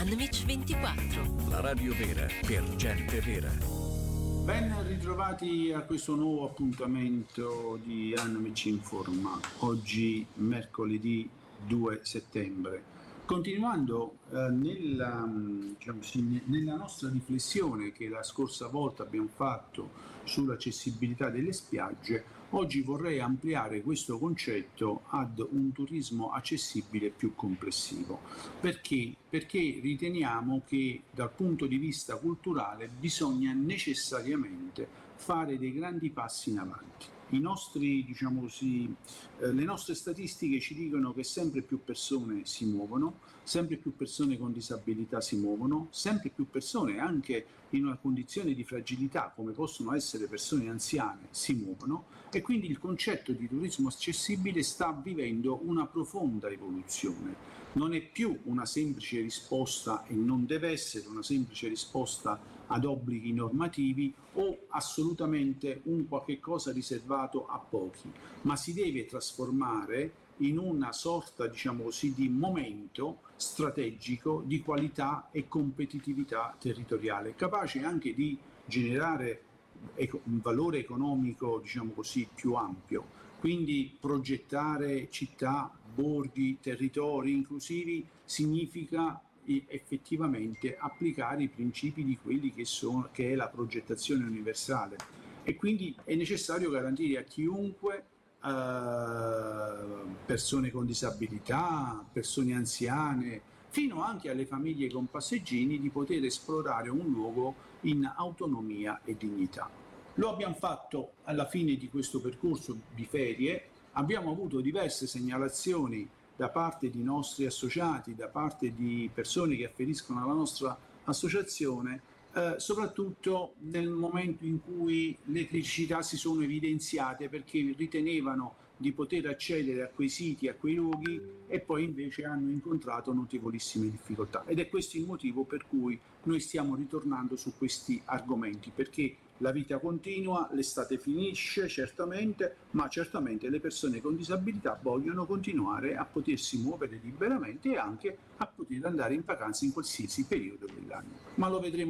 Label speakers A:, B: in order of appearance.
A: Anamic 24.
B: La radio vera per gente vera.
C: Ben ritrovati a questo nuovo appuntamento di Anamic Informa, oggi mercoledì 2 settembre. Continuando nella nostra riflessione che la scorsa volta abbiamo fatto sull'accessibilità delle spiagge, oggi vorrei ampliare questo concetto ad un turismo accessibile più complessivo. Perché? Perché riteniamo che dal punto di vista culturale bisogna necessariamente fare dei grandi passi in avanti. Le nostre statistiche ci dicono che sempre più persone si muovono, sempre più persone con disabilità si muovono, sempre più persone anche in una condizione di fragilità, come possono essere persone anziane, si muovono, e quindi il concetto di turismo accessibile sta vivendo una profonda evoluzione. Non è più una semplice risposta, e non deve essere una semplice risposta ad obblighi normativi o assolutamente un qualche cosa riservato a pochi, ma si deve trasformare in una sorta, di momento strategico di qualità e competitività territoriale, capace anche di generare un valore economico, più ampio. Quindi progettare città, borghi, territori inclusivi significa effettivamente applicare i principi di quelli che è la progettazione universale, e quindi è necessario garantire a chiunque, persone con disabilità, persone anziane, fino anche alle famiglie con passeggini, di poter esplorare un luogo in autonomia e dignità. Lo abbiamo fatto alla fine di questo percorso di ferie, abbiamo avuto diverse segnalazioni da parte di nostri associati, da parte di persone che afferiscono alla nostra associazione, soprattutto nel momento in cui le criticità si sono evidenziate perché ritenevano di poter accedere a quei siti, a quei luoghi, e poi invece hanno incontrato notevolissime difficoltà. Ed è questo il motivo per cui noi stiamo ritornando su questi argomenti, perché la vita continua, l'estate finisce certamente, ma certamente le persone con disabilità vogliono continuare a potersi muovere liberamente e anche a poter andare in vacanza in qualsiasi periodo dell'anno. Ma lo vedremo